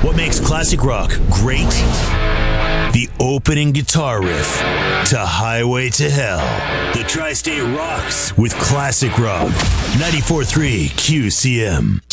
What makes classic rock great? The opening guitar riff to Highway to Hell. The Tri-State rocks with classic rock. 94.3 QCM.